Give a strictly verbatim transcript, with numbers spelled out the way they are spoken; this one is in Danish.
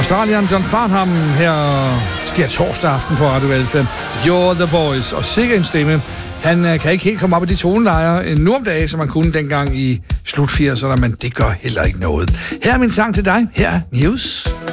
Australien John Farnham her sker torsdag aften på Radio L fem. You're the Voice, og sikkert en stemme. Han øh, kan ikke helt komme op i de tonelejer nu om dagen, som han kunne dengang i slut firserne, men det gør heller ikke noget. Her er min sang til dig. Her er News.